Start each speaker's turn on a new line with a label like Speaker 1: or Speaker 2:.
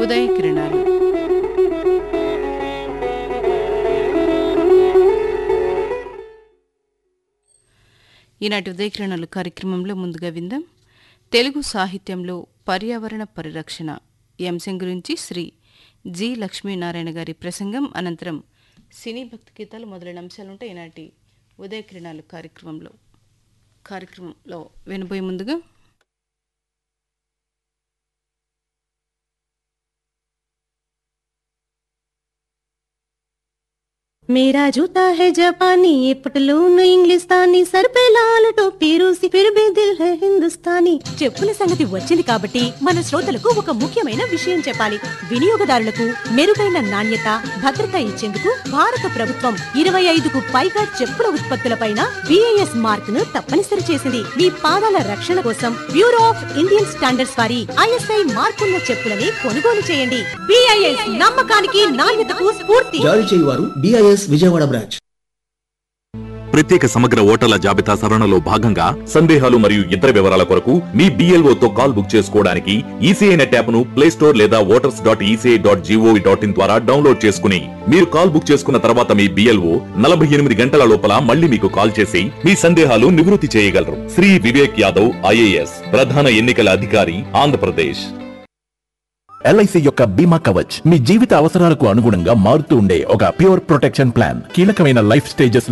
Speaker 1: ఉదయ కిరణాలు. ఈనాటి ఉదయ కిరణాలు కార్యక్రమంలో ముందుగా విందాం తెలుగు సాహిత్యంలో పర్యావరణ పరిరక్షణ ఈ అంశం గురించి శ్రీ జి లక్ష్మీనారాయణ గారి ప్రసంగం, అనంతరం సినీ భక్తి గీతాలు మొదలైన అంశాలుంటాయి ఈనాటి ఉదయ కిరణాలు కార్యక్రమంలో వినబోయే ముందుగా
Speaker 2: मेरा जूता है जापानी, ये पटलून इंग्लिस्तानी, सर पे लाल टोपी रूसी, फिर भी दिल है हिंदुस्तानी. చెప్పుల సంగతి వచ్చింది కాబట్టి మన శ్రోతలకు ఒక ముఖ్యమైన విషయం చెప్పాలి. వినియోగదారులకు మెరుగైన నాణ్యత, భద్రత ఇచ్చేందుకు భారత ప్రభుత్వం 25కు పైగా చెప్పుల ఉత్పత్తులపైన BIS మార్క్ ను తప్పనిసరి చేసింది. మీ పాదాల రక్షణ కోసం బ్యూరో ఆఫ్ ఇండియన్ స్టాండర్డ్స్ వారి ISI మార్కున్న చెప్పులని కొనుగోలు చేయండి. BIS నమ్మకానికి నాణ్యతకు స్ఫూర్తి.
Speaker 3: జారీ చేయువారు BIS విజయవాడ బ్రాంచ్.
Speaker 4: ప్రత్యేక సమగ్ర ఓటర్ల జాబితా సవరణలో భాగంగా సందేహాలు మరియు ఇతర వివరాల కొరకు మీ BLOతో కాల్ బుక్ చేసుకోవడానికి ఈసీఐ నెట్ యాప్ ను ప్లే స్టోర్ లేదా voters.eci.gov.in ద్వారా డౌన్లోడ్ చేసుకుని మీరు కాల్ బుక్ చేసుకున్న తర్వాత మీ BLO 48 గంటల లోపల మళ్ళీ మీకు కాల్ చేసి మీ సందేహాలు నివృత్తి చేయగలరు. శ్రీ వివేక్ యాదవ్ IAS ప్రధాన ఎన్నికల అధికారి, ఆంధ్రప్రదేశ్.
Speaker 5: LIC యొక్క బీమా కవచ్ మీ జీవిత అవసరాలకు అనుగుణంగా మారుతూ ఉండే ఒక ప్యూర్ ప్రొటెక్షన్ ప్లాన్. కీలకమైన లైఫ్ స్టేజెస్